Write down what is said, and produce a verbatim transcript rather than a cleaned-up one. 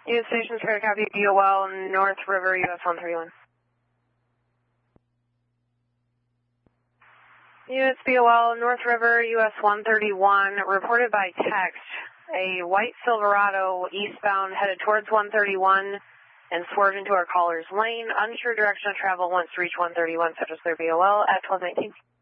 Unit Station, fair copy, B O L, North River, U S one thirty-one. Units B O L, North River, U S one thirty-one, reported by text, a white Silverado eastbound headed towards one thirty-one and swerved into our caller's lane. Unsure direction of travel once to reach one thirty-one, Central Clear B O L at twelve nineteen.